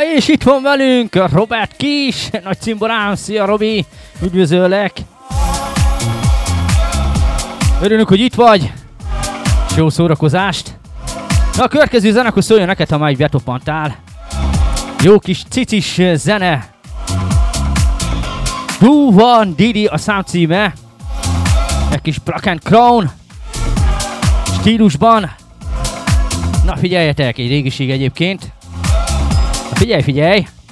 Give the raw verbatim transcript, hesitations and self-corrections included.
és itt van velünk Robert Kis, nagy cimborám. Szia Robi, üdvözöllek. Örülünk, hogy itt vagy. Jó szórakozást. Na a következő zene, akkor szóljon neked, ha már így betoppantál. Jó kis cicis zene. Who Van Didi a számcíme. Egy kis Black and Crown stílusban. Na figyeljetek, egy régiség egyébként. Na figyelj, figyelj.